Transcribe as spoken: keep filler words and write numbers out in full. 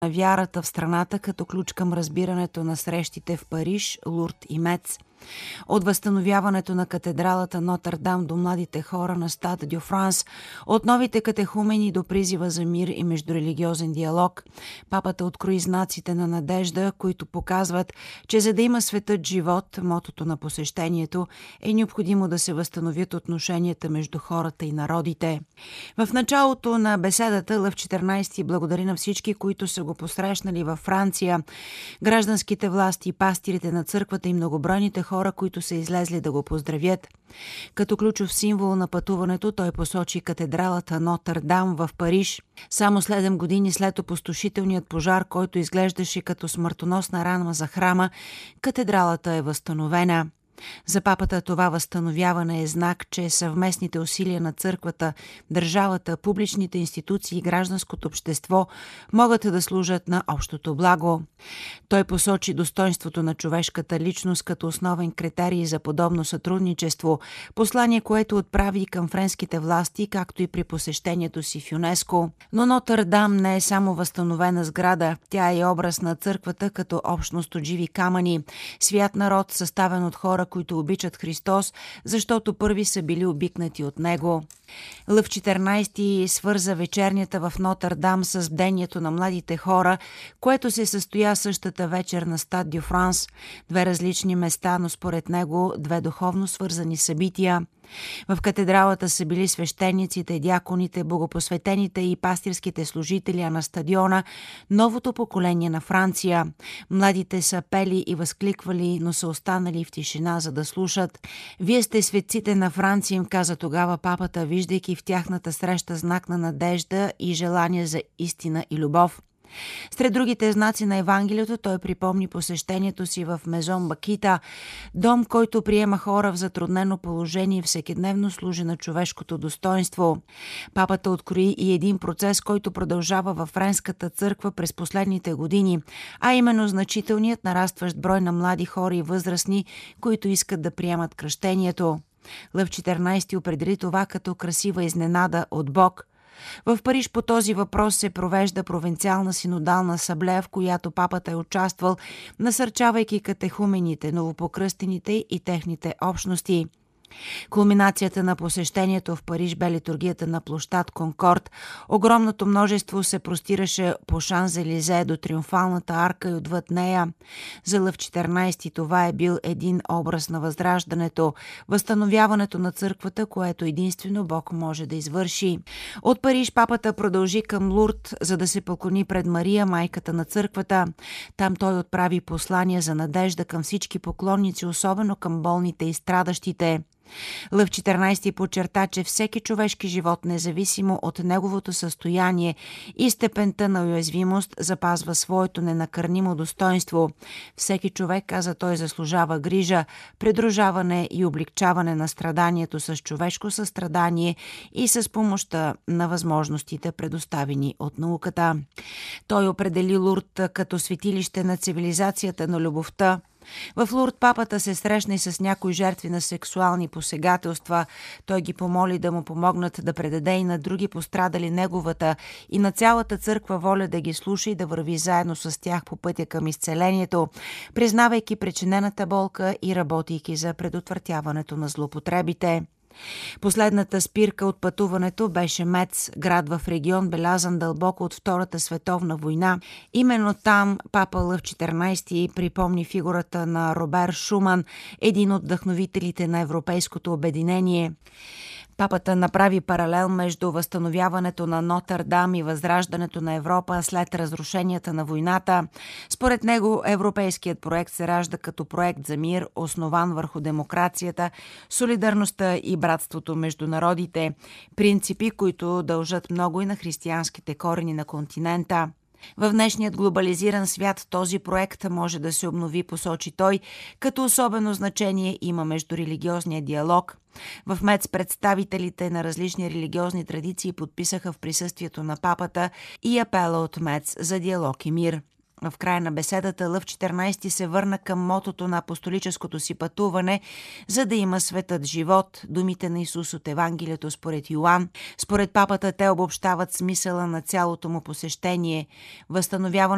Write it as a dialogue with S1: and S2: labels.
S1: на вярата в страната като ключ към разбирането на срещите в Париж, Лурд и Мец. От възстановяването на катедралата Нотр-Дам до младите хора на Стад дю Франс, от новите катехумени до призива за мир и междурелигиозен диалог, папата открои знаците на надежда, които показват, че за да има светът живот, мотото на посещението, е необходимо да се възстановят отношенията между хората и народите. В началото на беседата Лъв четиринайсети благодари на всички, които са го посрещнали във Франция, гражданските власти, пастирите на църквата и многобройните хора, които са излезли да го поздравят. Като ключов символ на пътуването той посочи катедралата Нотр-Дам в Париж. Само седем години след опустошителният пожар, който изглеждаше като смъртоносна рана за храма, катедралата е възстановена. За папата това възстановяване е знак, че съвместните усилия на църквата, държавата, публичните институции и гражданското общество могат да служат на общото благо. Той посочи достоинството на човешката личност като основен критерий за подобно сътрудничество, послание, което отправи към френските власти, както и при посещението си в ЮНЕСКО. Но Нотр-Дам не е само възстановена сграда, тя е образ на църквата като общност от живи камъни, свят народ, съставен от хора, които обичат Христос, защото първи са били обикнати от Него. Лъв четиринайсети свърза вечернята в Нотр-Дам с бдението на младите хора, което се състоя същата вечер на Стад дю Франс. Две различни места, но според него две духовно свързани събития. В катедралата са били свещениците, дяконите, богопосветените и пастирските служители, а на стадиона новото поколение на Франция. Младите са пели и възкликвали, но са останали в тишина, за да слушат. «Вие сте светците на Франция», им каза тогава папата, виждайки в тяхната среща знак на надежда и желание за истина и любов. Сред другите знаци на Евангелието той припомни посещението си в Мезон Бакита, дом, който приема хора в затруднено положение и всекидневно служи на човешкото достоинство. Папата открои и един процес, който продължава във френската църква през последните години, а именно значителният нарастващ брой на млади хора и възрастни, които искат да приемат кръщението. Лъв четиринайсети определи това като красива изненада от Бог. В Париж по този въпрос се провежда провинциална синодална асамблея, в която папата е участвал, насърчавайки катехумените, новопокръстените и техните общности. Кулминацията на посещението в Париж бе литургията на площад Конкорд. Огромното множество се простираше по Шан-Елизе до Триумфалната арка и отвъд нея. За Лъв четиринайсети това е бил един образ на възраждането, възстановяването на църквата, което единствено Бог може да извърши. От Париж папата продължи към Лурд, за да се поклони пред Мария, майката на църквата. Там той отправи послания за надежда към всички поклонници, особено към болните и страдащите. Лъв четиринайсети подчерта, че всеки човешки живот, независимо от неговото състояние и степента на уязвимост, запазва своето ненакърнимо достоинство. Всеки човек, каза той, заслужава грижа, придружаване и облегчаване на страданието с човешко състрадание и с помощта на възможностите, предоставени от науката. Той определи Лурд като светилище на цивилизацията на любовта. В Лурд папата се срещна и с някои жертви на сексуални посегателства. Той ги помоли да му помогнат да предаде и на други пострадали неговата и на цялата църква воля да ги слуша и да върви заедно с тях по пътя към изцелението, признавайки причинената болка и работейки за предотвратяването на злоупотребите. Последната спирка от пътуването беше Мец, град в регион, белязан дълбоко от Втората световна война. Именно там папа Лъв четиринайсети припомни фигурата на Робер Шуман, един от вдъхновителите на европейското обединение. Папата направи паралел между възстановяването на Нотр-Дам и възраждането на Европа след разрушенията на войната. Според него европейският проект се ражда като проект за мир, основан върху демокрацията, солидарността и братството между народите, принципи, които дължат много и на християнските корени на континента. В днешният глобализиран свят този проект може да се обнови, посочи той, като особено значение има междурелигиозния диалог. В Мец представителите на различни религиозни традиции подписаха в присъствието на папата и апела от Мец за диалог и мир. В края на беседата Лъв четиринайсети се върна към мотото на апостолическото си пътуване, за да има светът живот, думите на Исус от Евангелието според Йоан. Според папата те обобщават смисъла на цялото му посещение, възстановяване